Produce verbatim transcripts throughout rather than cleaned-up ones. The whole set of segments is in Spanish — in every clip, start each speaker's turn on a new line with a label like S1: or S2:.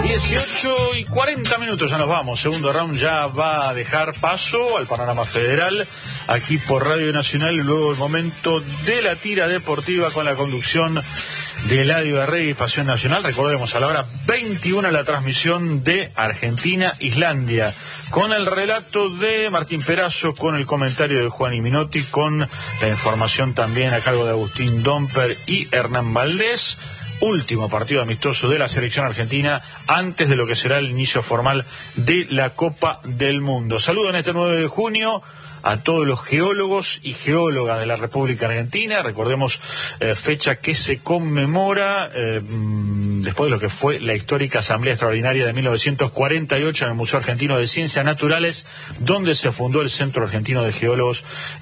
S1: dieciocho y cuarenta minutos, ya nos vamos. Segundo round ya va a dejar paso al panorama federal aquí por Radio Nacional, y luego el momento de la tira deportiva con la conducción de Eladio Arregui, Pasión Nacional. Recordemos, a la hora veintiuna la transmisión de Argentina-Islandia, con el relato de Martín Perazo, con el comentario de Juan Minotti, con la información también a cargo de Agustín Domper y Hernán Valdés. Último partido amistoso de la selección argentina antes de lo que será el inicio formal de la Copa del Mundo. Saludo en este nueve de junio a todos los geólogos y geólogas de la República Argentina. Recordemos, eh, fecha que se conmemora eh, después de lo que fue la histórica Asamblea Extraordinaria de mil novecientos cuarenta y ocho en el Museo Argentino de Ciencias Naturales, donde se fundó el Centro Argentino de Geólogos.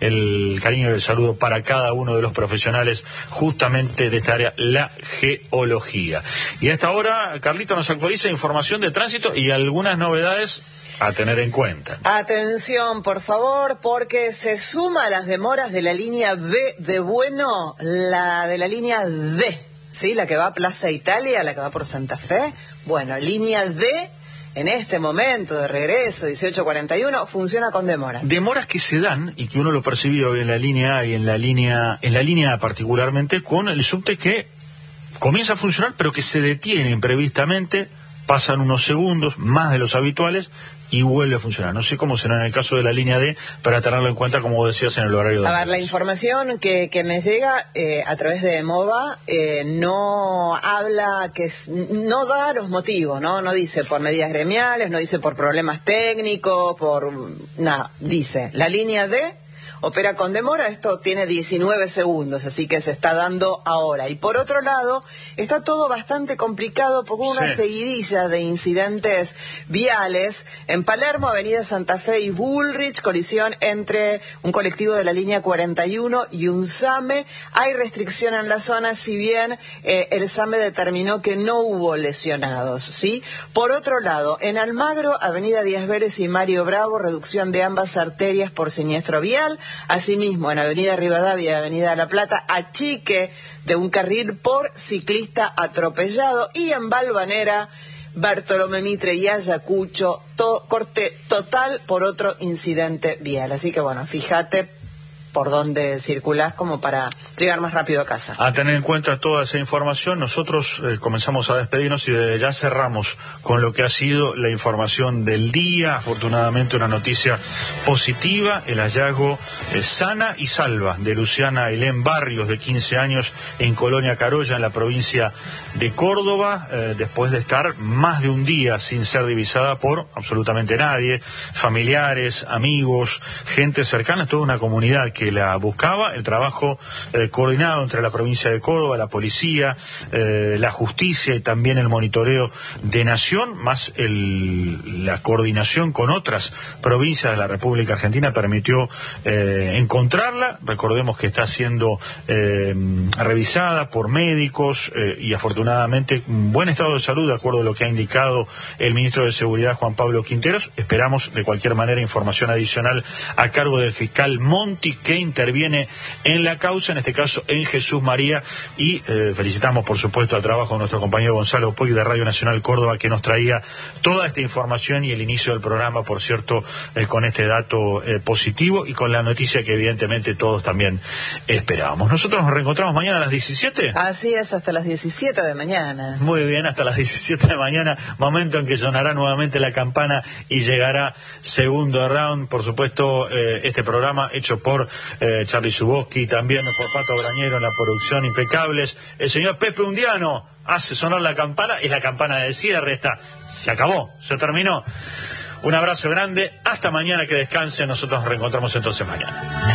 S1: El cariño y el saludo para cada uno de los profesionales justamente de esta área, la geología. Y a esta hora, Carlito nos actualiza información de tránsito y algunas novedades a tener en cuenta.
S2: Atención, por favor, porque se suma a las demoras de la línea B de Bueno, la de la línea D, ¿sí? La que va a Plaza Italia, la que va por Santa Fe. Bueno, línea D, en este momento de regreso, dieciocho cuarenta y uno, funciona con demoras. Demoras
S1: que se dan, y que uno lo percibió en la línea A y en la línea, en la línea A particularmente, con el subte que comienza a funcionar, pero que se detiene imprevistamente, pasan unos segundos, más de los habituales, y vuelve a funcionar. No sé cómo será en el caso de la línea D, para tenerlo en cuenta, como decías, en el horario de...
S2: A ver, la información que, que me llega eh, a través de MOVA eh, no habla, que es, no da los motivos, ¿no? No dice por medidas gremiales, no dice por problemas técnicos, por... nada, dice, la línea D opera con demora. Esto tiene diecinueve segundos, así que se está dando ahora. Y por otro lado, está todo bastante complicado por una sí. seguidilla de incidentes viales. En Palermo, Avenida Santa Fe y Bullrich, colisión entre un colectivo de la línea cuarenta y uno y un SAME. Hay restricción en la zona, si bien eh, el SAME determinó que no hubo lesionados, ¿sí? Por otro lado, en Almagro, Avenida Díaz Vélez y Mario Bravo, reducción de ambas arterias por siniestro vial. Asimismo, en Avenida Rivadavia y Avenida La Plata, achique de un carril por ciclista atropellado. Y en Balvanera, Bartolomé Mitre y Ayacucho, to, corte total por otro incidente vial. Así que bueno, fíjate por dónde circulás como para llegar más rápido a casa.
S1: A tener en cuenta toda esa información, nosotros eh, comenzamos a despedirnos y desde ya cerramos con lo que ha sido la información del día. Afortunadamente una noticia positiva, el hallazgo eh, sana y salva de Luciana Ailén Barrios, de quince años, en Colonia Carolla, en la provincia de Córdoba, eh, después de estar más de un día sin ser divisada por absolutamente nadie, familiares, amigos, gente cercana, toda una comunidad que la buscaba. El trabajo eh, coordinado entre la provincia de Córdoba, la policía, eh, la justicia y también el monitoreo de Nación, más el, la coordinación con otras provincias de la República Argentina, permitió eh, encontrarla. Recordemos que está siendo eh, revisada por médicos eh, y afortunadamente en buen estado de salud, de acuerdo a lo que ha indicado el ministro de Seguridad, Juan Pablo Quinteros. Esperamos de cualquier manera información adicional a cargo del fiscal Monti, que interviene en la causa, en este caso en Jesús María, y eh, felicitamos por supuesto al trabajo de nuestro compañero Gonzalo Puig de Radio Nacional Córdoba, que nos traía toda esta información y el inicio del programa, por cierto, eh, con este dato eh, positivo y con la noticia que evidentemente todos también esperábamos. Nosotros nos reencontramos mañana a las diecisiete.
S2: Así es, hasta las diecisiete de mañana.
S1: Muy bien, hasta las diecisiete de mañana, momento en que sonará nuevamente la campana y llegará segundo round. Por supuesto, eh, este programa hecho por Eh, Charlie Zuboski, también por Pato Brañero en la producción, impecables. El señor Pepe Undiano hace sonar la campana, es la campana de cierre. Esta se acabó, se terminó. Un abrazo grande, hasta mañana, que descansen. Nosotros nos reencontramos entonces mañana.